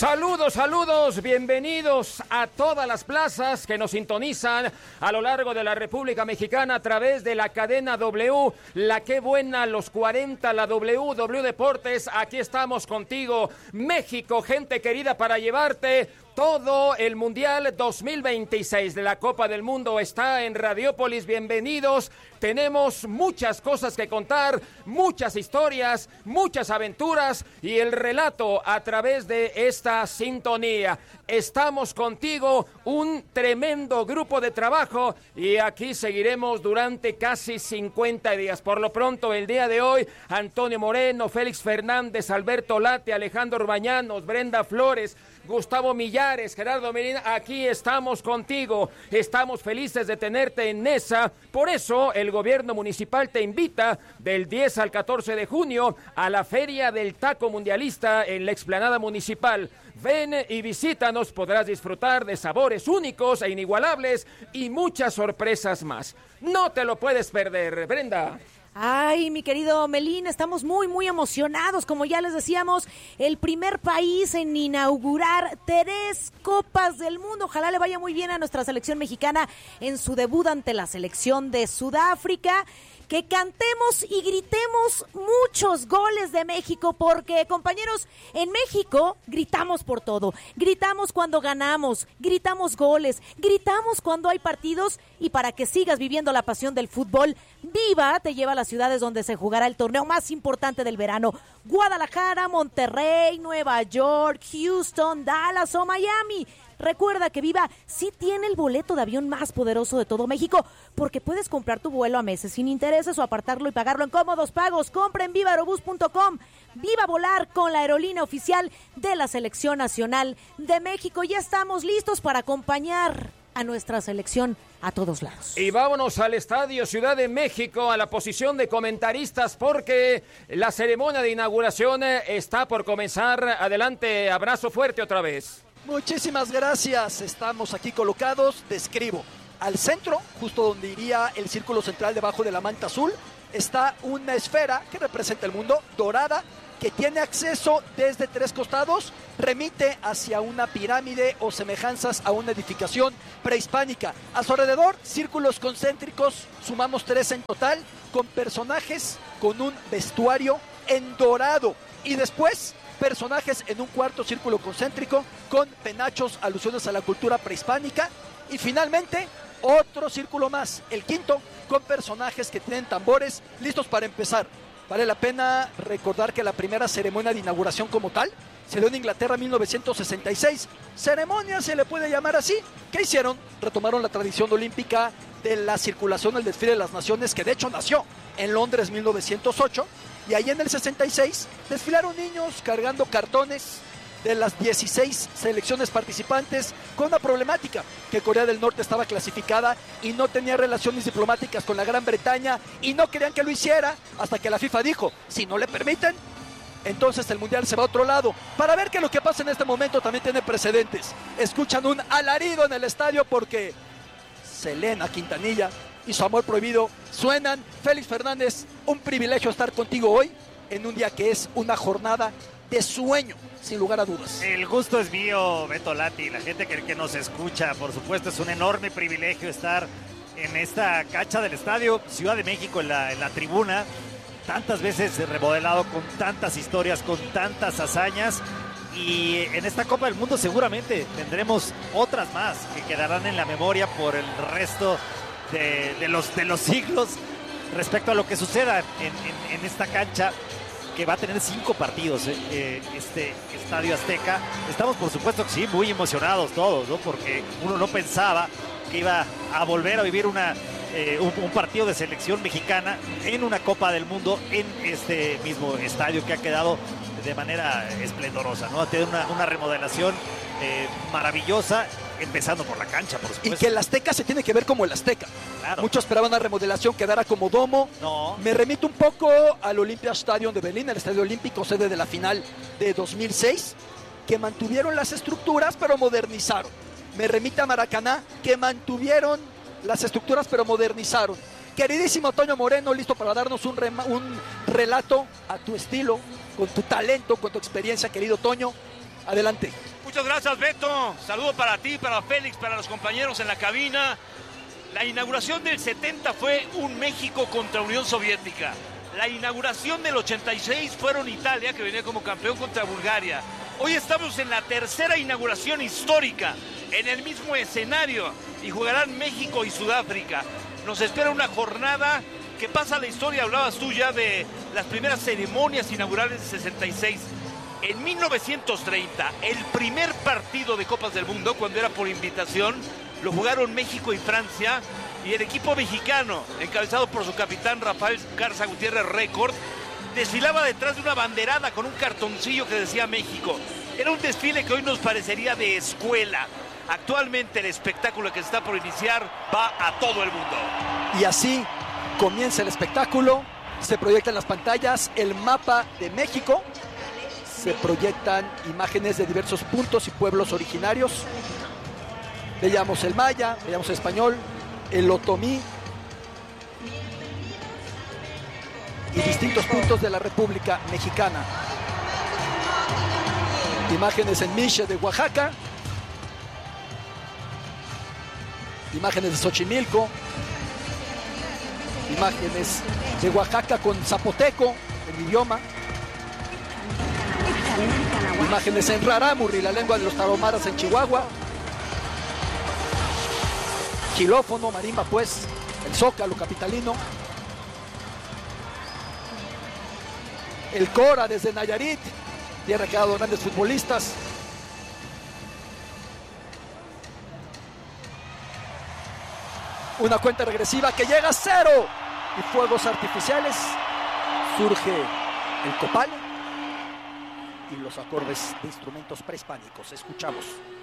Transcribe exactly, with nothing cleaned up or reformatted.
Saludos, saludos, bienvenidos a todas las plazas que nos sintonizan a lo largo de la República Mexicana a través de la cadena W, la que buena, los cuarenta, la W, W Deportes, aquí estamos contigo, México, gente querida, para llevarte todo el Mundial dos mil veintiséis de la Copa del Mundo está en Radiópolis, bienvenidos. Tenemos muchas cosas que contar, muchas historias, muchas aventuras y el relato a través de esta sintonía. Estamos contigo, un tremendo grupo de trabajo y aquí seguiremos durante casi cincuenta días. Por lo pronto, el día de hoy, Antonio Moreno, Félix Fernández, Alberto Late, Alejandro Orbañanos, Brenda Flores, Gustavo Millares, Gerardo Medina, aquí estamos contigo. Estamos felices de tenerte en Nesa. Por eso, el gobierno municipal te invita del diez al catorce de junio a la Feria del Taco Mundialista en la explanada municipal. Ven y visítanos, podrás disfrutar de sabores únicos e inigualables y muchas sorpresas más. No te lo puedes perder, Brenda. Ay, mi querido Melín, estamos muy, muy emocionados. Como ya les decíamos, el primer país en inaugurar tres Copas del Mundo. Ojalá le vaya muy bien a nuestra selección mexicana en su debut ante la selección de Sudáfrica. Que cantemos y gritemos muchos goles de México, porque, compañeros, en México gritamos por todo. Gritamos cuando ganamos, gritamos goles, gritamos cuando hay partidos, y para que sigas viviendo la pasión del fútbol, Viva te lleva a las ciudades donde se jugará el torneo más importante del verano. Guadalajara, Monterrey, Nueva York, Houston, Dallas o Miami. Recuerda que Viva sí tiene el boleto de avión más poderoso de todo México, porque puedes comprar tu vuelo a meses sin intereses o apartarlo y pagarlo en cómodos pagos. Compra en viva aerobús punto com. Viva volar con la aerolínea oficial de la Selección Nacional de México. Ya estamos listos para acompañar a nuestra selección a todos lados. Y vámonos al Estadio Ciudad de México, a la posición de comentaristas, porque la ceremonia de inauguración está por comenzar. Adelante, abrazo fuerte otra vez. Muchísimas gracias, estamos aquí colocados, describo. Al centro, justo donde iría el círculo central debajo de la manta azul, está una esfera que representa el mundo, dorada, que tiene acceso desde tres costados, remite hacia una pirámide o semejanzas a una edificación prehispánica. A su alrededor, círculos concéntricos, sumamos tres en total, con personajes con un vestuario en dorado. Y después, personajes en un cuarto círculo concéntrico con penachos, alusiones a la cultura prehispánica. Y finalmente, otro círculo más, el quinto, con personajes que tienen tambores listos para empezar. Vale la pena recordar que la primera ceremonia de inauguración como tal se dio en Inglaterra en mil novecientos sesenta y seis. Ceremonia se le puede llamar así. ¿Qué hicieron? Retomaron la tradición olímpica de la circulación del desfile de las naciones, que de hecho nació en Londres mil novecientos ocho. Y ahí en el sesenta y seis desfilaron niños cargando cartones de las dieciséis selecciones participantes con una problemática, que Corea del Norte estaba clasificada y no tenía relaciones diplomáticas con la Gran Bretaña y no querían que lo hiciera, hasta que la FIFA dijo, si no le permiten, entonces el Mundial se va a otro lado. Para ver que lo que pasa en este momento también tiene precedentes. Escuchan un alarido en el estadio porque Selena Quintanilla y su amor prohibido suenan. Félix Fernández, un privilegio estar contigo hoy en un día que es una jornada de sueño, sin lugar a dudas. El gusto es mío, Beto Lati, la gente que, que nos escucha. Por supuesto, es un enorme privilegio estar en esta cancha del Estadio Ciudad de México, en la, en la tribuna, tantas veces remodelado, con tantas historias, con tantas hazañas. Y en esta Copa del Mundo seguramente tendremos otras más que quedarán en la memoria por el resto de, de, los, de los siglos respecto a lo que suceda en, en, en esta cancha, que va a tener cinco partidos, eh, eh, este Estadio Azteca. Estamos, por supuesto, sí, muy emocionados todos, ¿no? Porque uno no pensaba que iba a volver a vivir una, eh, un, un partido de selección mexicana en una Copa del Mundo en este mismo estadio, que ha quedado de manera esplendorosa, ¿no? Tiene una, una remodelación eh, maravillosa, empezando por la cancha, por supuesto. Y que el Azteca se tiene que ver como el Azteca. Claro. Muchos esperaban una remodelación, quedara como domo. No. Me remito un poco al Olympia Stadium de Berlín, el Estadio Olímpico, sede de la final de dos mil seis, que mantuvieron las estructuras pero modernizaron. Me remite a Maracaná, que mantuvieron las estructuras pero modernizaron. Queridísimo Toño Moreno, listo para darnos un, un relato a tu estilo, con tu talento, con tu experiencia, querido Toño. Adelante. Muchas gracias, Beto. Saludo para ti, para Félix, para los compañeros en la cabina. La inauguración del setenta fue un México contra Unión Soviética. La inauguración del ochenta y seis fueron Italia, que venía como campeón contra Bulgaria. Hoy estamos en la tercera inauguración histórica, en el mismo escenario, y jugarán México y Sudáfrica. Nos espera una jornada que pasa a la historia. Hablabas tú ya de las primeras ceremonias inaugurales de sesenta y seis. En mil novecientos treinta, el primer partido de Copas del Mundo, cuando era por invitación, lo jugaron México y Francia, y el equipo mexicano, encabezado por su capitán Rafael Garza Gutiérrez Récord, desfilaba detrás de una banderada con un cartoncillo que decía México. Era un desfile que hoy nos parecería de escuela. Actualmente el espectáculo que está por iniciar va a todo el mundo. Y así comienza el espectáculo. Se proyecta en las pantallas el mapa de México. Se proyectan imágenes de diversos puntos y pueblos originarios. Veíamos el maya, veíamos el español, el otomí y distintos puntos de la República Mexicana. Imágenes en Mixe de Oaxaca, imágenes de Xochimilco, imágenes de Oaxaca con zapoteco, el idioma, imágenes en Rarámuri, la lengua de los tarahumaras en Chihuahua, xilófono, marimba pues, el zócalo capitalino, el Cora desde Nayarit, tierra que ha dado grandes futbolistas. Una cuenta regresiva que llega a cero y fuegos artificiales. Surge el copal y los acordes de instrumentos prehispánicos. Escuchamos.